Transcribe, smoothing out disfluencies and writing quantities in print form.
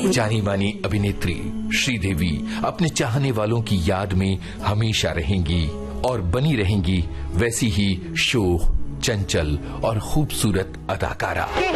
जानी मानी अभिनेत्री श्रीदेवी अपने चाहने वालों की याद में हमेशा रहेंगी और बनी रहेंगी वैसी ही शोख, चंचल और खूबसूरत अदाकारा।